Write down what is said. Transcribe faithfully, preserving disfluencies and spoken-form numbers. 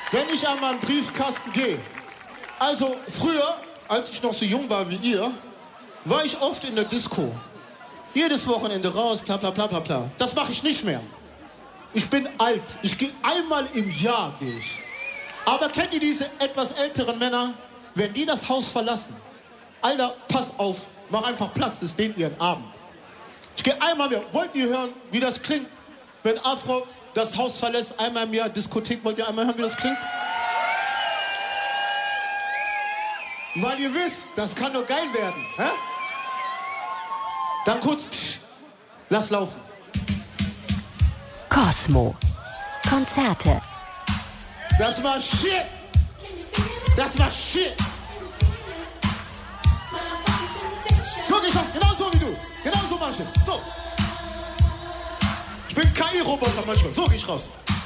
wenn ich an meinen Briefkasten gehe. Also früher, als ich noch so jung war wie ihr, war ich oft in der Disco. Jedes Wochenende raus, bla bla bla bla bla. Das mache ich nicht mehr. Ich bin alt. Ich gehe einmal im Jahr, gehe ich. Aber kennt ihr diese etwas älteren Männer? Wenn die das Haus verlassen, Alter, pass auf, mach einfach Platz, das ist denen ihren Abend. Ich gehe einmal mehr. Wollt ihr hören, wie das klingt, wenn Afro das Haus verlässt, einmal im Jahr Diskothek? Wollt ihr einmal hören, wie das klingt? Weil ihr wisst, das kann nur geil werden. Hä? Dann kurz, psch, lass laufen. Cosmo. Konzerte. Das war shit. Das war shit. So, ich hab, genau so wie du. Genau so mach ich. So. Ich bin K I-Roboter manchmal. So geh ich raus.